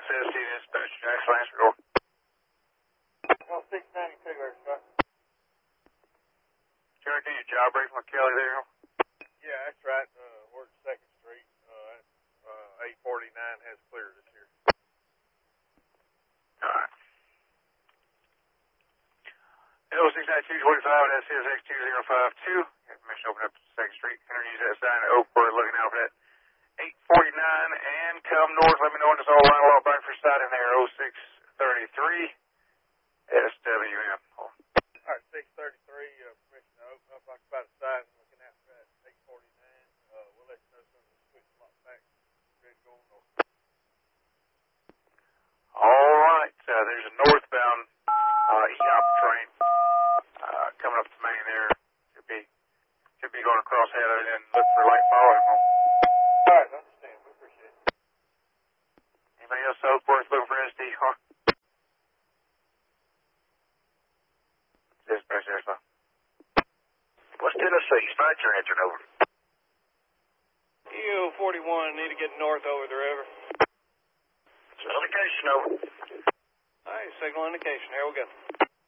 SSC dispatch. Jackson Lance Road. Well, 692, Scott. Cherokee, your job break from Kelly there? Yeah, that's right. We're at 2nd Street. 849 has cleared this year. Alright. L692-25 at SCSX2052. Permission to open up 2nd Street. Enter use that sign at Oakwood, looking out for that 849 and come north. Let me know when it's all line along back for side in there. 0633 SWM. Alright, 633. Permission to open up occupied side and looking out for that 849. We'll let you know as soon as the switch lock back. Ready to go north. Alright, there's a northbound EOP train coming up the main there. Should be going across Heather and then look for light following home. Alright, I understand. We appreciate it. Anybody else Southworth looking for SD? Huh? Dispatch there, sir. What's Tennessee? Start your engine over. EO41, need to get north over the river. Indication over. Alright, signal indication. Here we go.